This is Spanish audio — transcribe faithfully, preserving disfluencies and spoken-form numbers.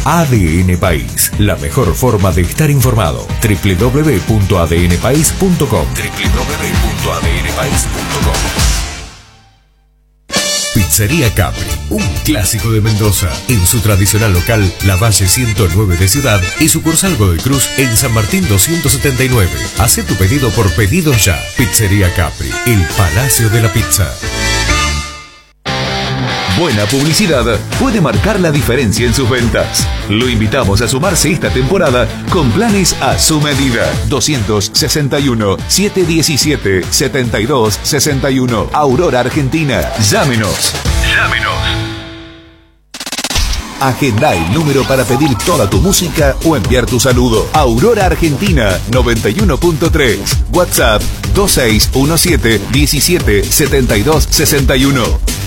A D N País, la mejor forma de estar informado. doble u doble u doble u punto a d n país punto com doble u doble u doble u punto a d n país punto com. Pizzería Capri, un clásico de Mendoza. En su tradicional local, La Valle ciento nueve de Ciudad y sucursal Godoy Cruz en San Martín doscientos setenta y nueve. Hacé tu pedido por Pedido Ya. Pizzería Capri, el Palacio de la Pizza. Buena publicidad puede marcar la diferencia en sus ventas. Lo invitamos a sumarse esta temporada con planes a su medida. dos sesenta y uno, setecientos diecisiete, setenta y dos sesenta y uno. Aurora Argentina. Llámenos. Llámenos. Agenda el número para pedir toda tu música o enviar tu saludo. Aurora Argentina noventa y uno punto tres. WhatsApp dos seis uno siete, diecisiete, setenta y dos sesenta y uno.